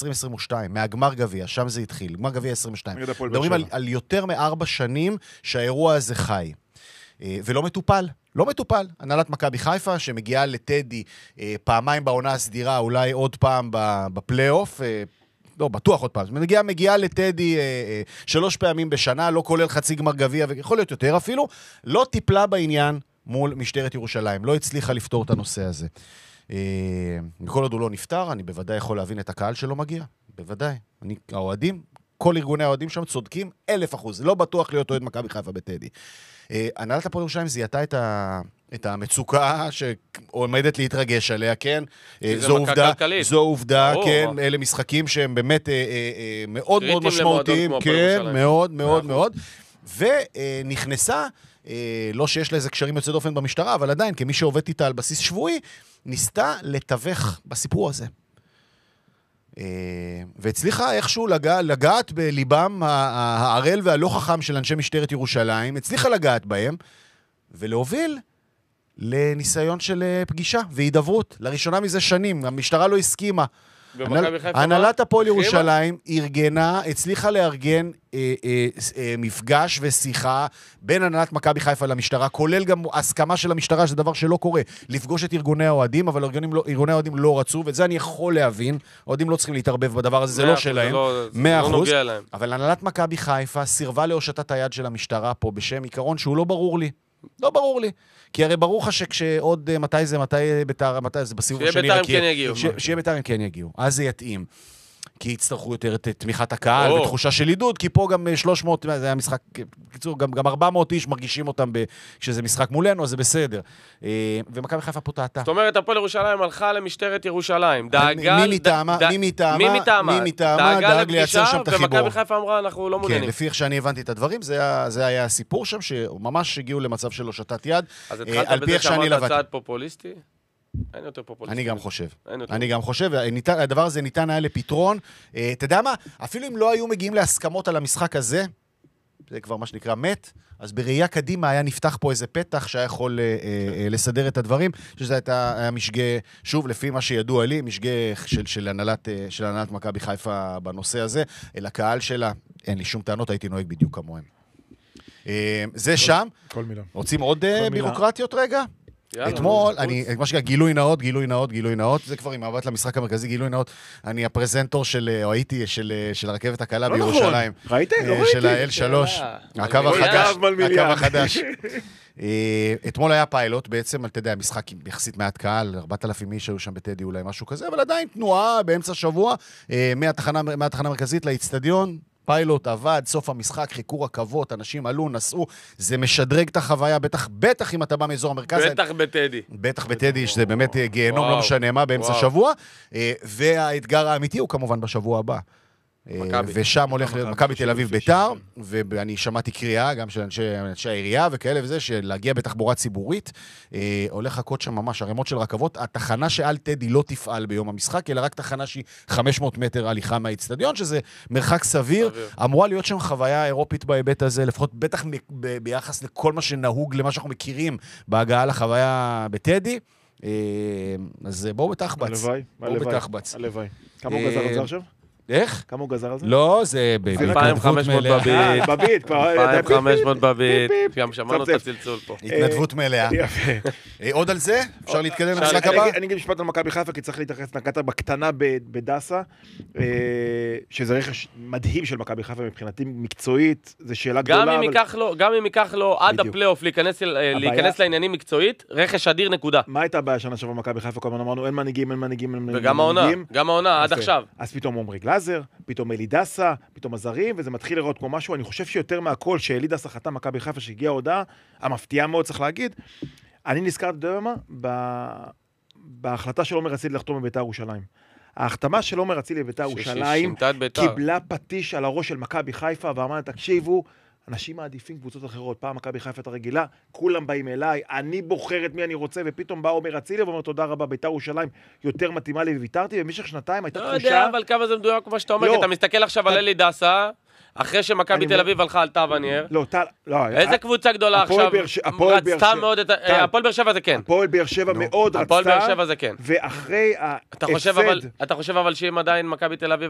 2022, מהגמר גביע, שם זה התחיל, גמר גביע 22. מדברים על יותר מ4 שנים שהאירוע הזה חי. ולא מטופל, לא מטופל. הנהלת מכבי חיפה שמגיעה לטדי פעמיים בעונה הסדירה, אולי עוד פעם בפלייאוף, לא, בטוח עוד פעם. מגיעה לטדי 3 פעמים בשנה, לא כולל חצי גמר גביע, ויכול להיות יותר אפילו, לא טיפלה בעניין מול משטרת ירושלים, לא הצליחה לפתור את הנושא הזה. מכל עוד הוא לא נפטר, אני בוודאי יכול להבין את הקהל שלא מגיע, בוודאי. האוהדים, כל ארגוני האוהדים שם צודקים 1000%, לא בטוח להיות אוהד מכבי חיפה בטדי. הנהלת הפועל ירושלים זיהתה את המצוקה שעומדת להתרגש עליה, כן? זו עובדה, כן? אלה משחקים שהם באמת מאוד מאוד משמעותיים, כן? מאוד מאוד מאוד. ונכנסה, לא שיש לה איזה קשרים יוצא דופן במשטרה, אבל עדיין, כמי שעובד איתה על בסיס שבועי, ניסתה לתווך בסיפור הזה. והצליחה איכשהו לגעת בליבם הערל והלא חכם של אנשי משטרת ירושלים, הצליחה לגעת בהם, ולהוביל לניסיון של פגישה והידברות. לראשונה מזה שנים, המשטרה לא הסכימה. הנהלת הפועל ירושלים הצליחה לארגן מפגש ושיחה בין הנהלת מכבי חיפה למשטרה, כולל גם הסכמה של המשטרה, שזה דבר שלא קורה, לפגוש את ארגוני האוהדים, אבל ארגוני האוהדים לא רצו, ואת זה אני יכול להבין, האוהדים לא צריכים להתערבב בדבר הזה, זה לא שלהם, 100%, אבל הנהלת מכבי חיפה סירבה להושטת היד של המשטרה פה, בשם עיקרון שהוא לא ברור לי. לא ברור לי. כי הרי ברור לך שכשעוד מתי זה בסיבוב השני, שיהיה בית"ר הם כן יגיעו. אז זה יתאים. כי יצטרכו יותר את תמיכת הקהל ותחושה של עידוד, כי פה גם 300, זה היה משחק, בקיצור, גם 400 איש מרגישים אותם כשזה משחק מולנו, אז זה בסדר. ומכבי חיפה פה טעתה. זאת אומרת, הפועל ירושלים הלכה למשטרת ירושלים. מי מטעמה דאג לייצר שם את החיבור. ומכבי חיפה אמרה, אנחנו לא מעוניינים. כן, לפי איך שאני הבנתי את הדברים, זה היה הסיפור שם, שממש הגיעו למצב של הושטת יד. אז התחלת בזה שאמרת צעד פופוליסטי? אין יותר פופוליסטי. אני גם חושב, הדבר הזה ניתן היה לפתרון. אתה יודע מה? אפילו אם לא היו מגיעים להסכמות על המשחק הזה, זה כבר מה שנקרא מת, אז בראייה קדימה היה נפתח פה איזה פתח שהיה יכול לסדר את הדברים, שזה היה משגה, שוב, לפי מה שידוע לי, משגה של הנהלת מכבי חיפה בנושא הזה, אל הקהל שלה, אין לי שום טענות, הייתי נוהג בדיוק כמוהם. זה שם. כל מילה. רוצים עוד בירוקרטיות רגע? אתמול, מה שקרה, גילוי נאות, זה כבר עם מבט למשחק המרכזי, גילוי נאות, אני הפרזנטור הייתי של הרכבת הקלה בירושלים. ראיתם? של ה-L3, הקו החדש. אתמול היה פיילוט, בעצם, אתה יודע, משחק יחסית מעט קהל, 4,000 איש היו שם בטדי, אולי משהו כזה, אבל עדיין תנועה באמצע שבוע, מהתחנה המרכזית לאצטדיון, פיילוט עבד, סוף המשחק, חיכו רכבות, אנשים עלו, נסעו, זה משדרג את החוויה, בטח אם אתה בא מאזור המרכז. בטח בטדי, שזה באמת גיהנום, לא משנה מה, באמצע שבוע, והאתגר האמיתי הוא כמובן בשבוע הבא. ושם הולך מכבי תל אביב ביתר, ואני שמעתי קריאה גם של אנשי העירייה וכאלה וזה, שלהגיע בתחבורה ציבורית, הולך לחכות שם ממש ערימות של רכבות, התחנה שעל טדי לא תפעל ביום המשחק, אלא רק תחנה שהיא 500 מטר הליכה מהאצטדיון, שזה מרחק סביר, אמורה להיות שם חוויה אירופית בהיבט הזה, לפחות בטח ביחס לכל מה שנהוג, למה שאנחנו מכירים בהגעה לחוויה בטדי, אז בואו בתחבץ. הלוואי. כמה הוא גזר את זה עכשיו? איך? כמה הוא גזר על זה? לא, זה 2,500 בבית. 2,500 בבית. גם שמענו את הצלצול פה. התנדבות מלאה. יפה. עוד על זה? אפשר להתקדם למשחק הבא? אני אגיד משפט על מכבי חיפה, כי צריך להתייחס נקטה בקטנה בדסה, שזה רכש מדהים של מכבי חיפה מבחינתי מקצועית, זו שאלה גדולה. גם אם ייקח לו עד הפלייאוף להיכנס לעניינים מקצועית, רכש אדיר נקודה. מה הייתה הבעיה שנה שעברה מכבי חיפה? כל הזמן אמרנו, אין מנהיגים. וגם העונה, עד עכשיו. אז פתאום עומרי גלאזר, פתאום אלי דסה, פתאום הזרים, וזה מתחיל לראות כמו משהו. אני חושב שיותר מהכל שאלי דסה חתם מכבי חיפה שהגיעה הודעה, המפתיעה מאוד צריך להגיד. אני נזכרתי דומה בהחלטה של עומר אצילי לחתום בבית"ר ירושלים. ההחתמה של עומר אצילי בבית"ר ירושלים קיבלה פטיש על הראש של מכבי חיפה, ואמרה, תקשיבו, אנשים מעדיפים קבוצות אחרות, פעם מכבי חיפה את הרגילה, כולם באים אליי, אני בוחר את מי אני רוצה, ופתאום בא עומר אצילי ואומר תודה רבה, בית"ר ירושלים יותר מתאימה לי, וויתרתי, במשך שנתיים הייתה תחושה... לא יודע, אבל כמה זה מדויק כמו שאתה אומר, כי אתה מסתכל עכשיו על אלי דסה, אחרי שמכבי תל אביב הלכה על טל וניר. לא, איזה קבוצה גדולה עכשיו רצתה מאוד את... הפועל באר שבע זה כן. הפועל באר שבע מאוד רצתה. הפועל באר שבע זה כן. ואחרי אתה חושב אבל שאם עדיין מכבי תל אביב